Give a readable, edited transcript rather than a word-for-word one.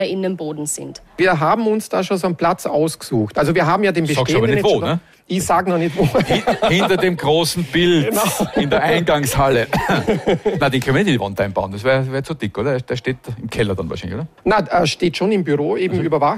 in den Boden sind. Wir haben uns da schon so einen Platz ausgesucht. Also wir haben ja den bestehenden... Sagst aber nicht wo, ne? Ich sage noch nicht wo. Hinter dem großen Bild, genau. In der Eingangshalle. Nein, den können wir nicht in die Wand einbauen, das wäre zu dick, oder? Der steht im Keller dann wahrscheinlich, oder? Nein, er steht schon im Büro, eben überwacht.